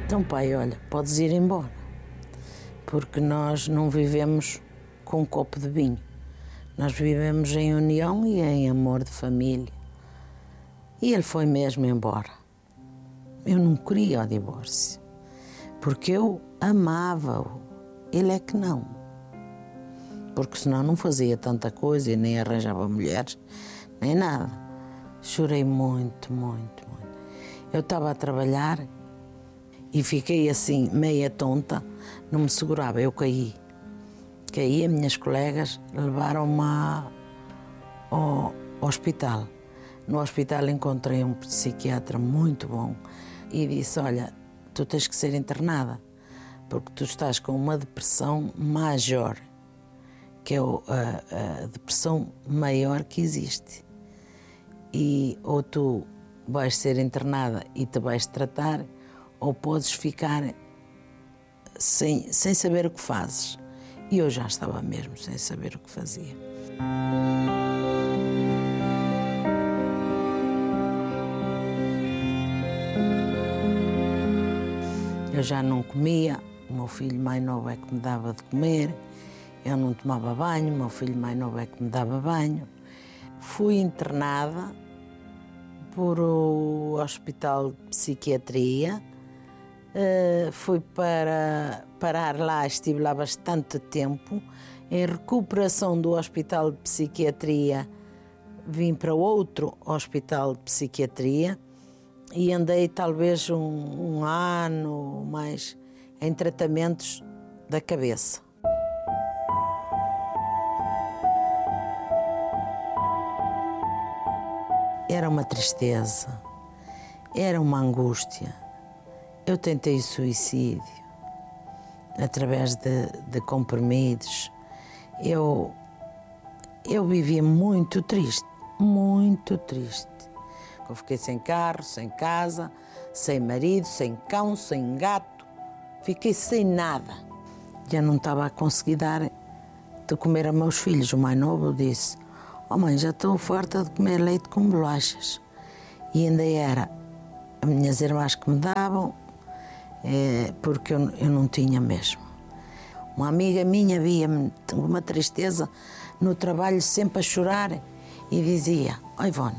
Então, pai, olha, podes ir embora, porque nós não vivemos com um copo de vinho. Nós vivemos em união e em amor de família. E ele foi mesmo embora. Eu não queria o divórcio, porque eu amava-o. Ele é que não. Porque senão não fazia tanta coisa e nem arranjava mulheres, nem nada. Chorei muito, muito, muito. Eu estava a trabalhar e fiquei assim, meia tonta, não me segurava, eu caí. Caí, as minhas colegas levaram-me ao hospital. No hospital encontrei um psiquiatra muito bom e disse, olha, tu tens que ser internada, porque tu estás com uma depressão major, que é a depressão maior que existe. E ou tu vais ser internada e te vais tratar, ou podes ficar sem saber o que fazes. E eu já estava mesmo sem saber o que fazia. Eu já não comia, o meu filho mais novo é que me dava de comer, eu não tomava banho, o meu filho mais novo é que me dava banho. Fui internada por o Hospital de Psiquiatria, fui para parar lá, estive lá bastante tempo. Em recuperação do Hospital de Psiquiatria, vim para outro Hospital de Psiquiatria e andei talvez um ano mais em tratamentos da cabeça. Era uma tristeza, era uma angústia. Eu tentei suicídio através de comprimidos. Eu vivia muito triste, muito triste. Eu fiquei sem carro, sem casa, sem marido, sem cão, sem gato. Fiquei sem nada. Já não estava a conseguir dar de comer a meus filhos. O mais novo disse, oh mãe, já estou farta de comer leite com bolachas. E ainda era as minhas irmãs que me davam, porque eu não tinha mesmo. Uma amiga minha via-me uma tristeza no trabalho, sempre a chorar, e dizia, oh Ivone,